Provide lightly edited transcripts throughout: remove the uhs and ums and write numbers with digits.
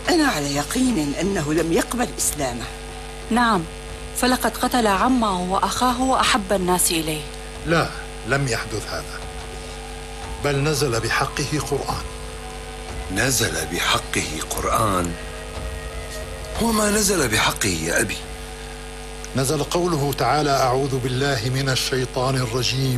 أنا على يقين أنه لم يقبل إسلامه. نعم، فلقد قتل عمه وأخاه وأحب الناس إليه. لا، لم يحدث هذا، بل نزل بحقه قرآن. نزل بحقه قرآن؟ وما نزل بحقه يا أبي؟ نزل قوله تعالى: أعوذ بالله من الشيطان الرجيم،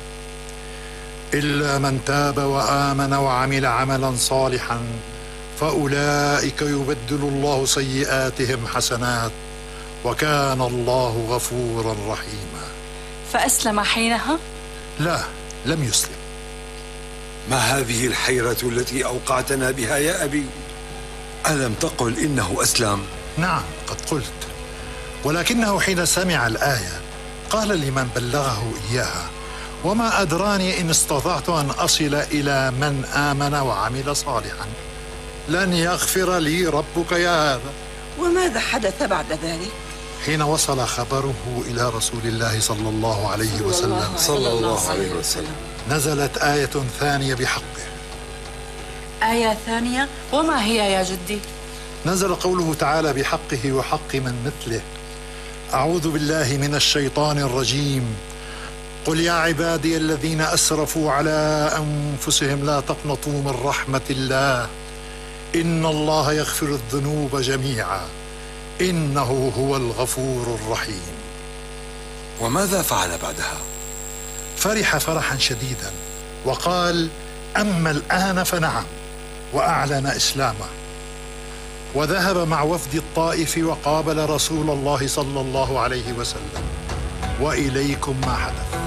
إلا من تاب وآمن وعمل عملا صالحا فأولئك يبدل الله سيئاتهم حسنات وكان الله غفورا رحيما. فأسلم حينها؟ لا، لم يسلم. ما هذه الحيرة التي أوقعتنا بها يا أبي؟ ألم تقل إنه أسلم؟ نعم، قد قلت، ولكنه حين سمع الآية قال لمن بلغه إياها: وما أدراني إن استطعت أن أصل إلى من آمن وعمل صالحا، لن يغفر لي ربك يا هذا. وماذا حدث بعد ذلك؟ حين وصل خبره إلى رسول الله صلى الله عليه وسلم نزلت آية ثانية بحقه. آية ثانية؟ وما هي يا جدي؟ نزل قوله تعالى بحقه وحق من مثله: أعوذ بالله من الشيطان الرجيم، قل يا عبادي الذين أسرفوا على أنفسهم لا تقنطوا من رحمة الله إن الله يغفر الذنوب جميعا إنه هو الغفور الرحيم. وماذا فعل بعدها؟ فرح فرحا شديدا وقال: أما الآن فنعم، وأعلن إسلامه، وذهب مع وفد الطائف وقابل رسول الله صلى الله عليه وسلم. وإليكم ما حدث.